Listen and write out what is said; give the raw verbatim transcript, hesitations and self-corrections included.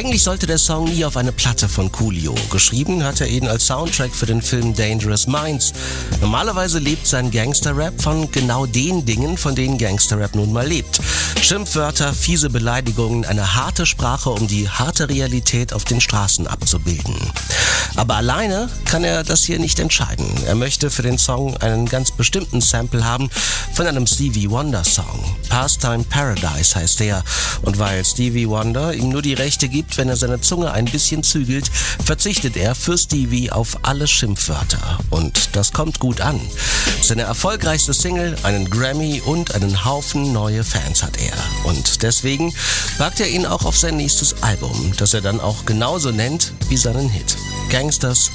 Eigentlich sollte der Song nie auf eine Platte von Coolio. Geschrieben hat er ihn als Soundtrack für den Film Dangerous Minds. Normalerweise lebt sein Gangster-Rap von genau den Dingen, von denen Gangster-Rap nun mal lebt. Schimpfwörter, fiese Beleidigungen, eine harte Sprache, um die harte Realität auf den Straßen abzubilden. Aber alleine kann er das hier nicht entscheiden. Er möchte für den Song einen ganz bestimmten Sample haben von einem Stevie Wonder Song. Pastime Paradise heißt der. Und weil Stevie Wonder ihm nur die Rechte gibt, wenn er seine Zunge ein bisschen zügelt, verzichtet er für Stevie auf alle Schimpfwörter. Und das kommt gut an. Seine erfolgreichste Single, einen Grammy und einen Haufen neue Fans hat er. Und deswegen packt er ihn auch auf sein nächstes Album, das er dann auch genauso nennt wie seinen Hit. Gangsters